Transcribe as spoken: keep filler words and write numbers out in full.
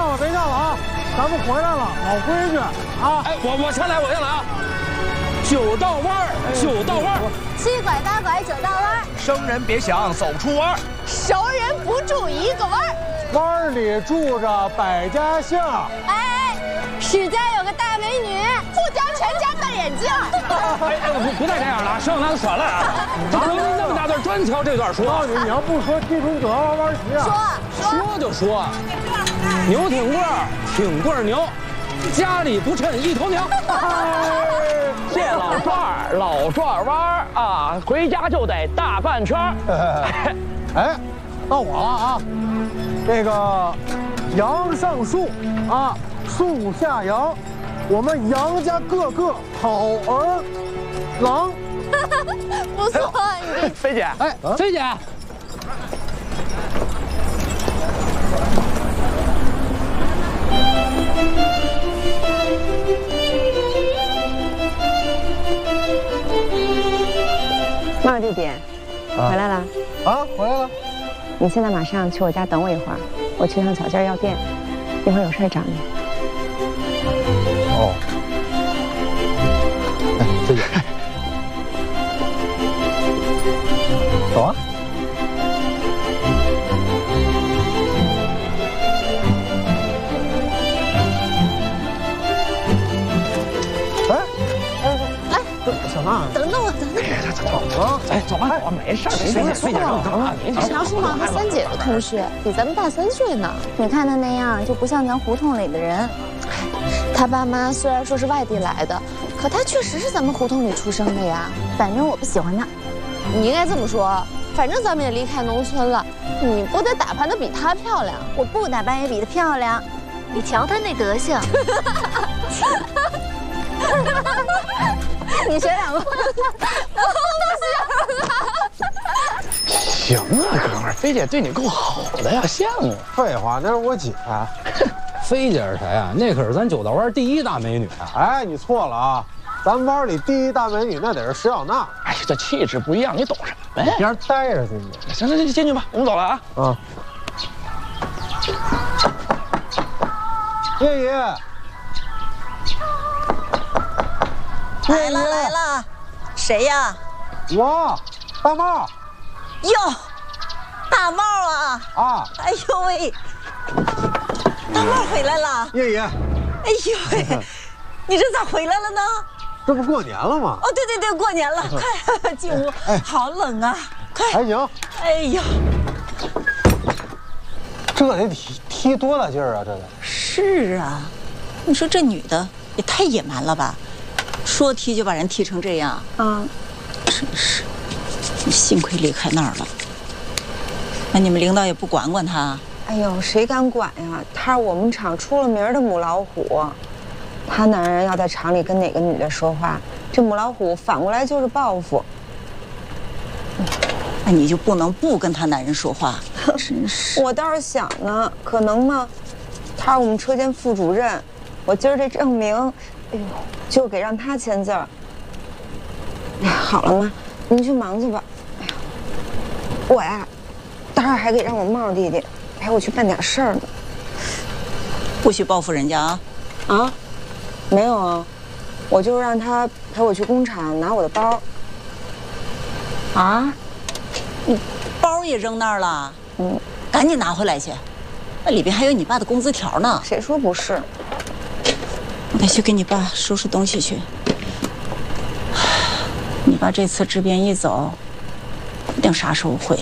了，别叫了啊！咱们回来了，老规矩啊！ 哎，我我先来，我先来啊！九道弯儿，九道弯儿， 七拐八拐九道弯儿， 生人别想走出弯儿， 熟人不住一个弯儿。 弯里住着百家姓。 哎，史家有个大美女，富家全家戴眼镜。 哎哎，不不带这样了啊！摄像咱甩了啊！这不能那么大段专挑这段说。 告诉你，你要不说踢出九道弯旗啊， 说说就说，牛挺棍儿，挺棍儿牛，家里不趁一头牛。 谢老转儿，老转弯儿啊，回家就得大半圈儿。 哎，到我了啊！这个杨上树啊，树下杨，我们杨家个个好儿郎。 不错，你这飞姐， 哎，飞姐。 茂弟弟，回来了啊，回来了。 你现在马上去我家等我一会儿，我去趟小件药店，一会儿有事找你。 哦。哎，飞姐，走啊。小娜， 等等我，等等。 走啊！ 哎，走吧，走吧，没事，没事，飞姐让你等啊，没事。 杨树茂和三姐的同学，比咱们大三岁呢。 你看他那样，就不像咱胡同里的人。 他爸妈虽然说是外地来的，可他确实是咱们胡同里出生的呀。 反正我不喜欢他。 你应该这么说，反正咱们也离开农村了，你不得打扮得比他漂亮？ 我不打扮也比他漂亮。 你瞧他那德行。 你学两个， 行啊，哥们儿，飞姐对你够好的呀，羡慕。 废话，那是我姐。 飞姐是谁啊？那可是咱九道湾第一大美女啊！ 哎，你错了啊，咱湾里第一大美女那得是石小娜。 哎呀，这气质不一样，你懂什么呀？ 边待着去你。 行行行，进去吧，我们走了啊。 啊。叶爷。 来了来了，谁呀？ 我，大茂。 哟，大茂啊！ 啊！ 哎呦喂，大茂回来了。 叶爷。 哎呦喂，你这咋回来了呢？ 这不过年了吗？ 哦，对对对，过年了，快进屋。 哎， 好冷啊！快。 还行。 哎呀， 这得踢踢多大劲儿啊！这得。 是啊，你说这女的也太野蛮了吧？说踢就把人踢成这样啊！真是，幸亏离开那儿了。那你们领导也不管管他？ 哎呦，谁敢管呀？他是我们厂出了名的母老虎。他男人要在厂里跟哪个女的说话，这母老虎反过来就是报复。 那你就不能不跟他男人说话？真是。 我倒是想呢，可能吗？他是我们车间副主任，我今儿这证明。哎呦，就给让他签字儿。哎呀，好了妈，您去忙去吧。哎呀，我呀，待会儿还得让我茂弟弟陪我去办点事儿呢。 不许报复人家啊！ 啊，没有啊，我就让他陪我去工厂拿我的包。 啊？你包也扔那儿了？嗯，赶紧拿回来去，那里边还有你爸的工资条呢。 谁说不是？ 我得去给你爸收拾东西去。你爸这次支边一走，不定啥时候回